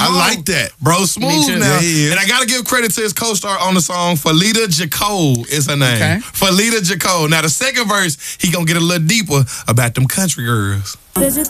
I like that. Bro, smooth too. now. Yeah, he is. And I got to give credit to his co-star on the song, Felita Jacole is her name. Okay. Felita Jacole. Now, the second verse, he going to get a little deeper about them country girls.